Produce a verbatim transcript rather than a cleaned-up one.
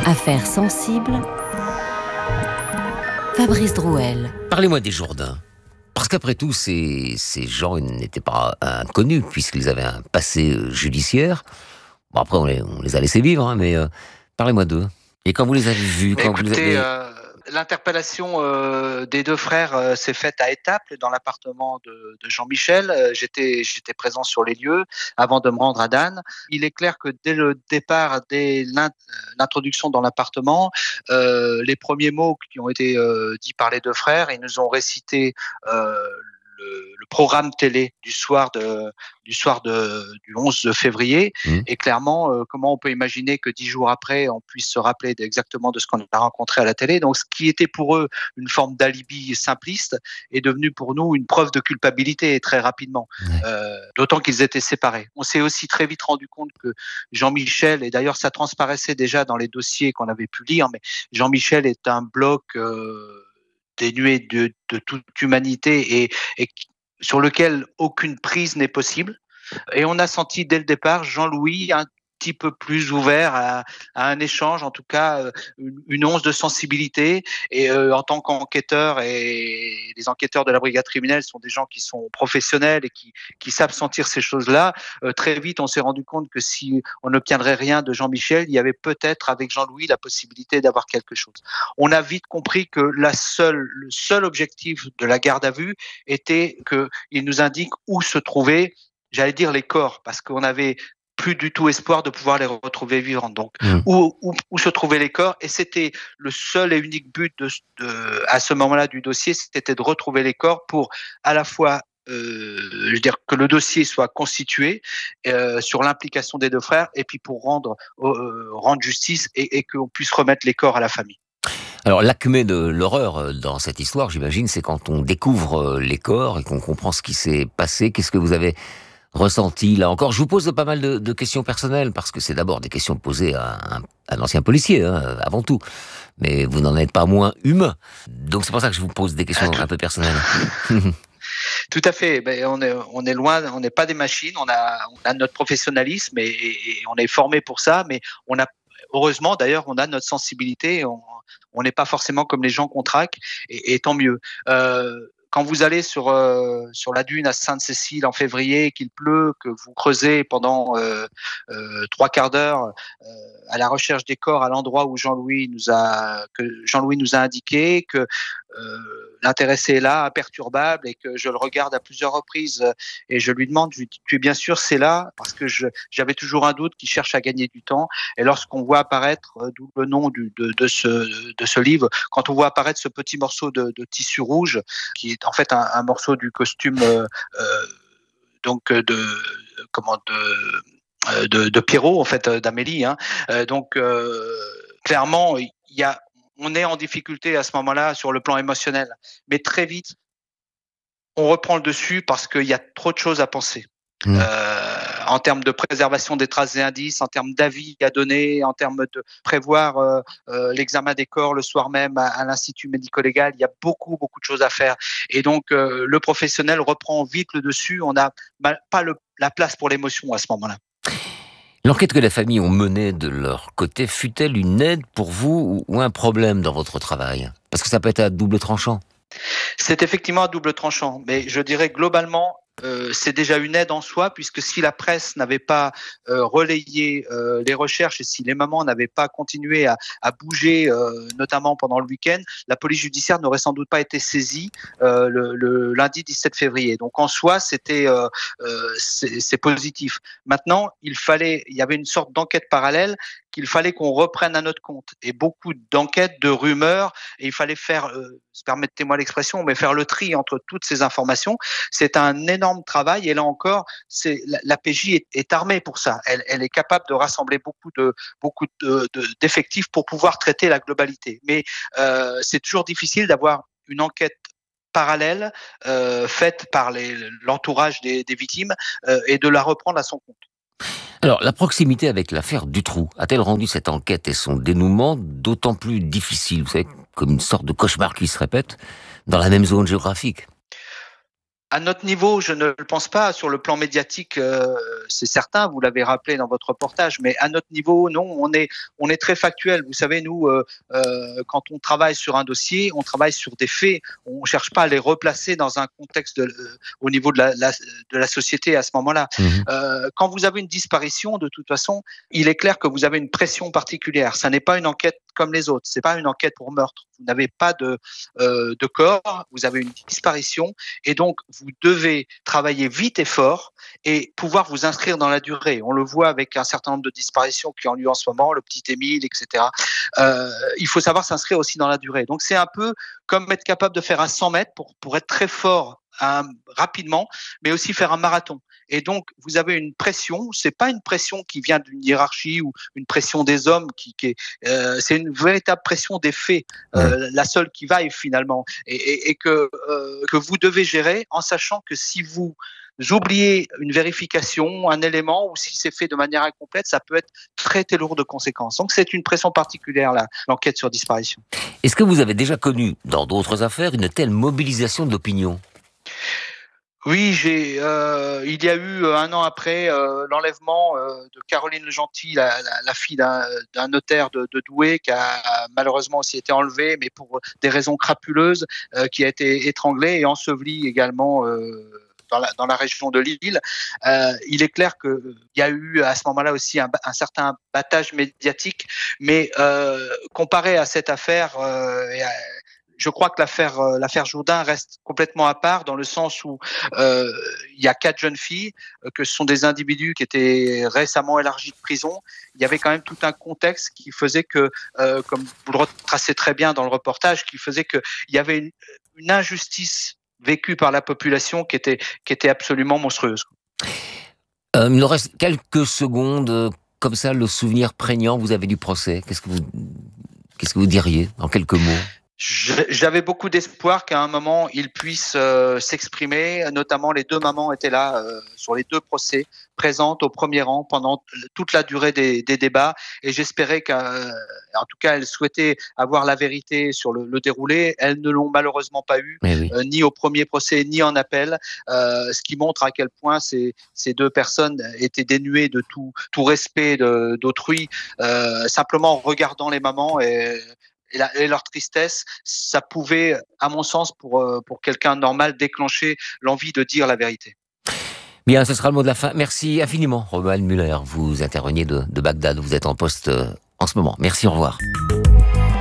Affaires sensibles, Fabrice Drouel. Parlez-moi des Jourdain. Parce qu'après tout, ces, ces gens n'étaient pas inconnus, puisqu'ils avaient un passé euh, judiciaire. Bon, après, on les, on les a laissés vivre, hein, mais euh, parlez-moi d'eux. Et quand vous les avez vus, Mais quand vous écoutez, les avez... euh, l'interpellation euh, des deux frères euh, s'est faite à Étaples, dans l'appartement de, de Jean-Michel. Euh, j'étais, j'étais présent sur les lieux avant de me rendre à Dan. Il est clair que dès le départ, dès l'in- l'introduction dans l'appartement, euh, les premiers mots qui ont été euh, dits par les deux frères, ils nous ont récité euh, le, le programme télé du soir de du soir de du onze février. Mmh. Et clairement, euh, comment on peut imaginer que dix jours après, on puisse se rappeler exactement de ce qu'on a rencontré à la télé. Donc, ce qui était pour eux une forme d'alibi simpliste est devenu pour nous une preuve de culpabilité très rapidement. Ouais. Euh, d'autant qu'ils étaient séparés. On s'est aussi très vite rendu compte que Jean-Michel, et d'ailleurs ça transparaissait déjà dans les dossiers qu'on avait pu lire, mais Jean-Michel est un bloc euh, dénué de, de toute humanité et, et sur lequel aucune prise n'est possible. Et on a senti dès le départ Jean-Louis un petit peu plus ouvert à, à un échange, en tout cas euh, une, une once de sensibilité. Et euh, en tant qu'enquêteur, et les enquêteurs de la brigade criminelle sont des gens qui sont professionnels et qui, qui savent sentir ces choses-là, euh, très vite on s'est rendu compte que si on n'obtiendrait rien de Jean-Michel, il y avait peut-être avec Jean-Louis la possibilité d'avoir quelque chose. On a vite compris que la seule, le seul objectif de la garde à vue était qu'il nous indique où se trouvaient, j'allais dire, les corps, parce qu'on avait plus du tout espoir de pouvoir les retrouver vivants. Donc, Mmh. où, où, où se trouvaient les corps, et c'était le seul et unique but de, de, à ce moment-là du dossier, c'était de retrouver les corps pour à la fois euh, je veux dire que le dossier soit constitué euh, sur l'implication des deux frères, et puis pour rendre euh, rendre justice et, et qu'on puisse remettre les corps à la famille. Alors, l'acmé de l'horreur euh, dans cette histoire, j'imagine, c'est quand on découvre euh, les corps et qu'on comprend ce qui s'est passé. Qu'est-ce que vous avez ressenti, là encore? Je vous pose pas mal de, de questions personnelles, parce que c'est d'abord des questions posées à un, un ancien policier, hein, avant tout. Mais vous n'en êtes pas moins humain. Donc c'est pour ça que je vous pose des questions un peu personnelles. Tout à fait. Ben, on est, on est loin, on n'est pas des machines. On a, on a notre professionnalisme et, et on est formé pour ça. Mais on a, heureusement d'ailleurs, on a notre sensibilité. On, on n'est pas forcément comme les gens qu'on traque, et, et tant mieux. Euh, quand vous allez sur euh, sur la dune à Sainte-Cécile en février, qu'il pleut, que vous creusez pendant euh, euh, trois quarts d'heure euh, à la recherche des corps à l'endroit où Jean-Louis nous a que Jean-Louis nous a indiqué, que euh, l'intéressé est là, imperturbable, et que je le regarde à plusieurs reprises et je lui demande, tu es bien sûr c'est là, parce que je, j'avais toujours un doute, qu'il cherche à gagner du temps. Et lorsqu'on voit apparaître, d'où le nom du, de, de, ce, de ce livre, quand on voit apparaître ce petit morceau de, de tissu rouge, qui est en fait un, un morceau du costume euh, donc de comment de de, de Pierrot, en fait, d'Amélie, hein. Donc euh, clairement il y a on est en difficulté à ce moment-là sur le plan émotionnel, mais très vite on reprend le dessus parce qu'il y a trop de choses à penser. Mmh. Euh, en termes de préservation des traces et indices, en termes d'avis à donner, en termes de prévoir euh, euh, l'examen des corps le soir même à, à l'Institut médico-légal, il y a beaucoup, beaucoup de choses à faire. Et donc, euh, le professionnel reprend vite le dessus. On n'a pas le, la place pour l'émotion à ce moment-là. L'enquête que la famille ont menée de leur côté fut-elle une aide pour vous ou un problème dans votre travail? Parce que ça peut être à double tranchant. C'est effectivement à double tranchant, mais je dirais globalement, euh, c'est déjà une aide en soi, puisque si la presse n'avait pas euh, relayé euh, les recherches et si les mamans n'avaient pas continué à, à bouger, euh, notamment pendant le week-end, la police judiciaire n'aurait sans doute pas été saisie euh, le, le lundi dix-sept février. Donc en soi, c'était euh, euh, c'est, c'est positif. Maintenant, il fallait, il y avait une sorte d'enquête parallèle qu'il fallait qu'on reprenne à notre compte, et beaucoup d'enquêtes, de rumeurs, et il fallait faire, euh, permettez-moi l'expression, mais faire le tri entre toutes ces informations. C'est un énorme travail, et là encore, c'est, la, la P J est, est armée pour ça. Elle, elle est capable de rassembler beaucoup de beaucoup de, de, d'effectifs pour pouvoir traiter la globalité. Mais euh, c'est toujours difficile d'avoir une enquête parallèle euh, faite par les, l'entourage des, des victimes euh, et de la reprendre à son compte. Alors, la proximité avec l'affaire Dutroux a-t-elle rendu cette enquête et son dénouement d'autant plus difficile, vous savez, comme une sorte de cauchemar qui se répète dans la même zone géographique? À notre niveau, je ne le pense pas. Sur le plan médiatique, euh, c'est certain, vous l'avez rappelé dans votre reportage, mais à notre niveau, non, on est, on est très factuel. Vous savez, nous, euh, euh, quand on travaille sur un dossier, on travaille sur des faits. On ne cherche pas à les replacer dans un contexte de, euh, au niveau de la, la, de la société à ce moment-là. Mmh. Euh, quand vous avez une disparition, de toute façon, il est clair que vous avez une pression particulière. Ça n'est pas une enquête comme les autres. C'est pas une enquête pour meurtre. Vous n'avez pas de, euh, de corps. Vous avez une disparition. Et donc, vous devez travailler vite et fort et pouvoir vous inscrire dans la durée. On le voit avec un certain nombre de disparitions qui ont lieu en ce moment, le petit Émile, et cetera. Euh, il faut savoir s'inscrire aussi dans la durée. Donc, c'est un peu comme être capable de faire un cent mètres pour, pour être très fort un, rapidement, mais aussi faire un marathon. Et donc, vous avez une pression. C'est pas une pression qui vient d'une hiérarchie ou une pression des hommes. Qui, qui est, euh, c'est une véritable pression des faits, euh, ouais. La seule qui vaille finalement, et, et, et que euh, que vous devez gérer en sachant que si vous oubliez une vérification, un élément, ou si c'est fait de manière incomplète, ça peut être très très lourd de conséquences. Donc, c'est une pression particulière là, l'enquête sur disparition. Est-ce que vous avez déjà connu dans d'autres affaires une telle mobilisation de l'opinion ? Oui, j'ai. Euh, il y a eu un an après euh, l'enlèvement euh, de Caroline Le Gentil, la, la, la fille d'un, d'un notaire de, de Douai, qui a malheureusement aussi été enlevée, mais pour des raisons crapuleuses, euh, qui a été étranglée et ensevelie également euh, dans la dans la région de Lille. Euh, il est clair que il y a eu à ce moment-là aussi un, un certain battage médiatique, mais euh, comparé à cette affaire. Euh, et à, Je crois que l'affaire euh, l'affaire Jourdain reste complètement à part dans le sens où euh, il y a quatre jeunes filles, euh, que ce sont des individus qui étaient récemment élargis de prison. Il y avait quand même tout un contexte qui faisait que, euh, comme vous le retracez très bien dans le reportage, qui faisait que il y avait une, une injustice vécue par la population qui était qui était absolument monstrueuse. Euh, il nous reste quelques secondes. Comme ça, le souvenir prégnant, vous avez du procès. Qu'est-ce que vous qu'est-ce que vous diriez en quelques mots ? J'avais beaucoup d'espoir qu'à un moment, ils puissent euh, s'exprimer. Notamment, les deux mamans étaient là euh, sur les deux procès, présentes au premier rang pendant toute la durée des, des débats. Et j'espérais qu'en tout cas, elles souhaitaient avoir la vérité sur le, le déroulé. Elles ne l'ont malheureusement pas eu, oui. euh, ni au premier procès, ni en appel. Euh, ce qui montre à quel point ces, ces deux personnes étaient dénuées de tout, tout respect de, d'autrui, euh, simplement en regardant les mamans et... Et, la, et leur tristesse, ça pouvait, à mon sens, pour, pour quelqu'un de normal, déclencher l'envie de dire la vérité. Bien, ce sera le mot de la fin. Merci infiniment, Romuald Muller. Vous interveniez de, de Bagdad, vous êtes en poste en ce moment. Merci, au revoir.